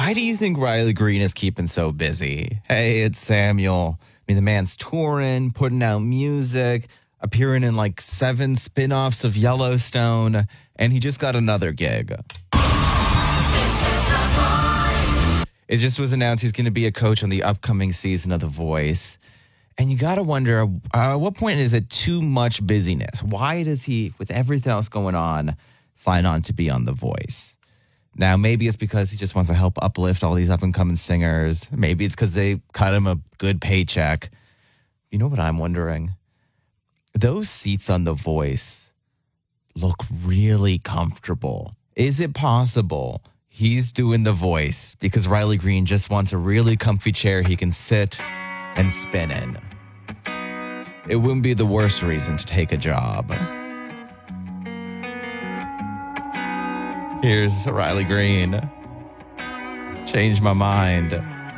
Why do you think Riley Green is keeping so busy? Hey, it's Samuel. I mean, the man's touring, putting out music, appearing in like 7 spin-offs of Yellowstone, and he just got another gig. It just was announced he's going to be a coach on the upcoming season of The Voice. And you got to wonder, at what point is it too much busyness? Why does he, with everything else going on, sign on to be on The Voice? Now, maybe it's because he just wants to help uplift all these up-and-coming singers. Maybe it's because they cut him a good paycheck. You know what I'm wondering? Those seats on The Voice look really comfortable. Is it possible he's doing The Voice because Riley Green just wants a really comfy chair he can sit and spin in? It wouldn't be the worst reason to take a job. Here's Riley Green. Changed my mind.